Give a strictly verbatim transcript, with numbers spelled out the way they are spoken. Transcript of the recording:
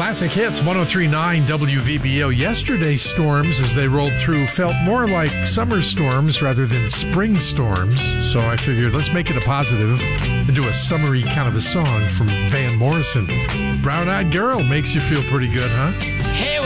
Classic Hits, one oh three point nine W V B O. Yesterday's storms, as they rolled through, felt more like summer storms rather than spring storms. So I figured, let's make it a positive and do a summery kind of a song from Van Morrison. Brown Eyed Girl makes you feel pretty good, huh? Hey,